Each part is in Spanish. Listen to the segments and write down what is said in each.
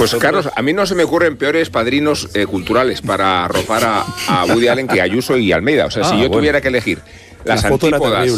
Pues Carlos, a mí no se me ocurren peores padrinos culturales para arropar a Woody Allen que Ayuso y Almeida. O sea, si yo tuviera que elegir las antípodas...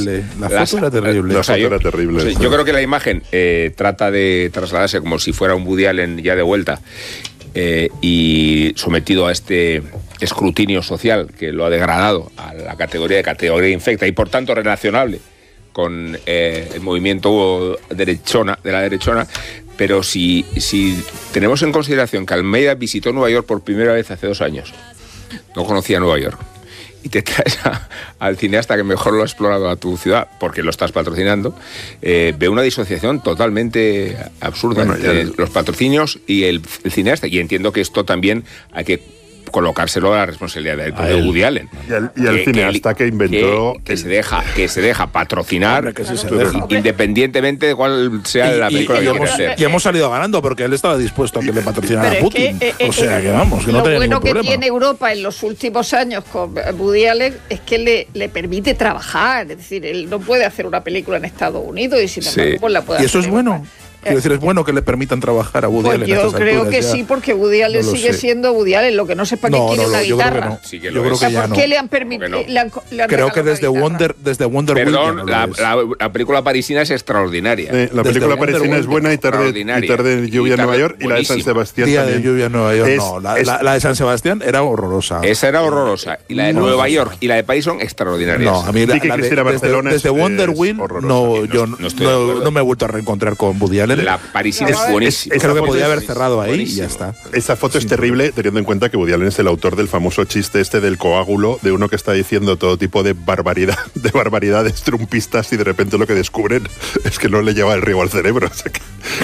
Y el cineasta que inventó... Que se deja patrocinar, independientemente de cuál sea la película que quiera hacer. Y hemos salido ganando porque él estaba dispuesto a que le patrocinara a Putin. O sea, que vamos, que no tenía ningún problema. Lo bueno que tiene Europa en los últimos años con Woody Allen es que le permite trabajar. Es decir, él no puede hacer una película en Estados Unidos y sin embargo pues la puede hacer. ¿Y eso es bueno? Quiero decir, ¿es bueno que le permitan trabajar a Woody Allen? Yo creo que sí, porque Woody Allen sigue siendo Woody Allen. Lo que no sé para qué quiere una guitarra. Yo creo que ya no. ¿Por qué le han permitido? Creo que desde Wonder Perdón, la película parisina es extraordinaria. La película parisina es buena y tarde de lluvia en Nueva York, y la de San Sebastián Día de lluvia en Nueva York no. La de San Sebastián era horrorosa. Esa era horrorosa. Y la de Nueva York y la de París son extraordinarias. No, a mí desde Wonder Wheel no me he vuelto a reencontrar con Woody Allen. La parisina es buenísima. Creo que podía haber cerrado ahí y ya está. Esa foto es terrible, teniendo en cuenta que Woody Allen es el autor del famoso chiste del coágulo, de uno que está diciendo todo tipo de barbaridades trumpistas, y de repente lo que descubren es que no le lleva el riego al cerebro. O sea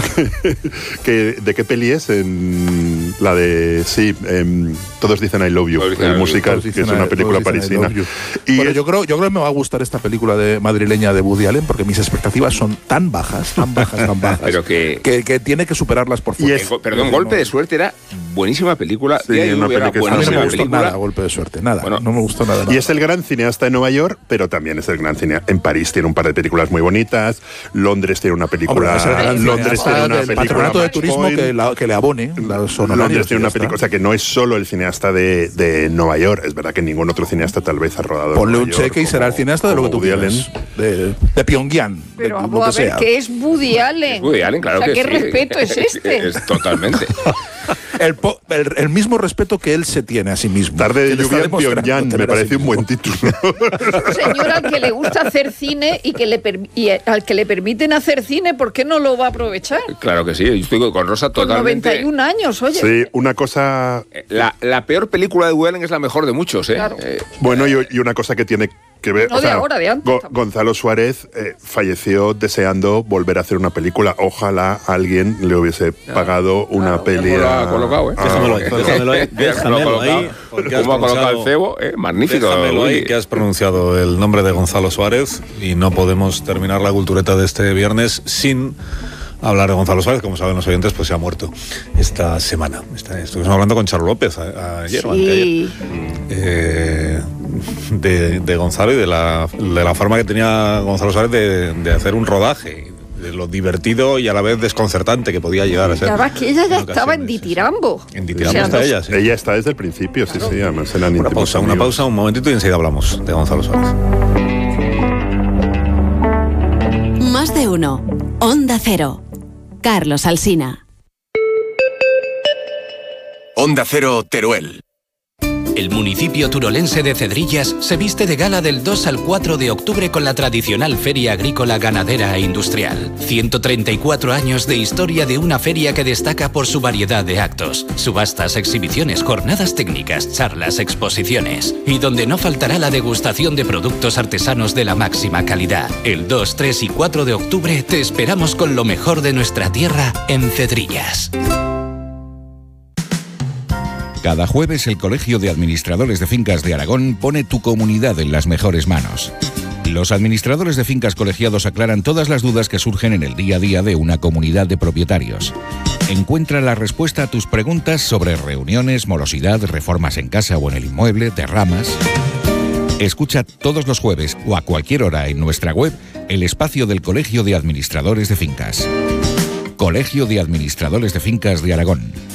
¿de qué peli es? La de... Todos dicen I Love You, el musical, que es una película parisina. Bueno, yo creo que me va a gustar esta película madrileña de Woody Allen, porque mis expectativas son tan bajas, pero que tiene que superarlas por fuerza. Perdón, Golpe de Suerte era buenísima película. Sí, una película. A mí no me gustó nada Golpe de Suerte, nada. Bueno, no me gustó nada. Y es el gran cineasta en Nueva York, pero también es el gran cineasta en París. Tiene un par de películas muy bonitas. Londres tiene una película. Londres tiene una película. Patronato de turismo que le abone los honorarios. Londres tiene una película, o sea que no es solo el cineasta de Nueva York. Es verdad que ningún otro cineasta tal vez ha rodado. Ponle un cheque y será el cineasta de lo que tú quieras. De Pyongyang. Pero vamos a ver qué es Woody Allen. Woody Allen, claro que sí. ¿Qué respeto es este? Es totalmente. El mismo respeto que él se tiene a sí mismo. Tarde de lluvia en Pyongyang, me parece un buen título. Un señor al que le gusta hacer cine y al que le permiten hacer cine, ¿por qué no lo va a aprovechar? Claro que sí, yo estoy con Rosa totalmente. 91 años, oye. Sí, una cosa... La peor película de Woody Allen es la mejor de muchos, ¿eh? Claro. Bueno, y una cosa que tiene que ver... No, de ahora, de antes. Gonzalo Suárez falleció deseando volver a hacer una película. Ojalá alguien le hubiese pagado una peli. Lo ha colocado, ¿eh? Déjamelo ahí. ¿Cómo ha colocado el cebo? Magnífico. Déjamelo ahí, que has pronunciado el nombre de Gonzalo Suárez, y no podemos terminar la cultureta de este viernes sin hablar de Gonzalo Suárez. Como saben los oyentes, pues se ha muerto esta semana. Estuvimos hablando con Charo López ayer o anteayer. De Gonzalo y de la forma que tenía Gonzalo Suárez de hacer un rodaje, de lo divertido y a la vez desconcertante que podía llegar a ser. Ya ves que ella ya estaba en Ditirambo. En Ditirambo está ella, sí. Ella está desde el principio, claro. Sí, además eran una pausa, un momentito y enseguida hablamos de Gonzalo Suárez. Más de uno. Onda Cero. Carlos Alsina. Onda Cero, Teruel. El municipio turolense de Cedrillas se viste de gala del 2 al 4 de octubre con la tradicional Feria Agrícola, Ganadera e Industrial. 134 años de historia de una feria que destaca por su variedad de actos, subastas, exhibiciones, jornadas técnicas, charlas, exposiciones. Y donde no faltará la degustación de productos artesanos de la máxima calidad. El 2, 3 y 4 de octubre te esperamos con lo mejor de nuestra tierra en Cedrillas. Cada jueves el Colegio de Administradores de Fincas de Aragón pone tu comunidad en las mejores manos. Los administradores de fincas colegiados aclaran todas las dudas que surgen en el día a día de una comunidad de propietarios. Encuentra la respuesta a tus preguntas sobre reuniones, morosidad, reformas en casa o en el inmueble, derramas. Escucha todos los jueves o a cualquier hora en nuestra web el espacio del Colegio de Administradores de Fincas. Colegio de Administradores de Fincas de Aragón.